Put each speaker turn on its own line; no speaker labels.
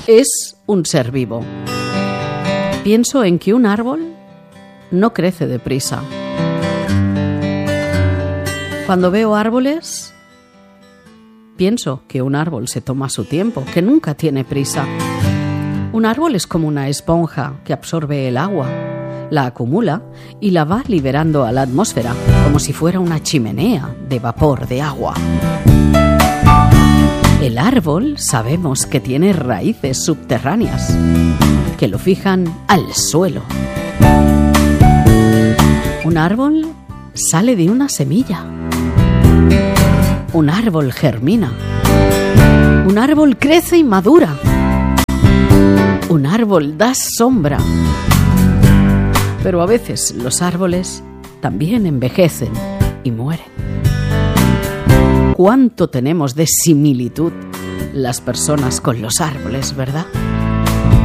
es un ser vivo. Pienso en que un árbol no crece deprisa. Cuando veo árboles, pienso que un árbol se toma su tiempo, que nunca tiene prisa. Un árbol es como una esponja que absorbe el agua, la acumula y la va liberando a la atmósfera, como si fuera una chimenea de vapor de agua. El árbol sabemos que tiene raíces subterráneas, que lo fijan al suelo. Un árbol sale de una semilla. Un árbol germina. Un árbol crece y madura. Un árbol da sombra. Pero a veces los árboles también envejecen y mueren. ¿Cuánto tenemos de similitud las personas con los árboles, verdad?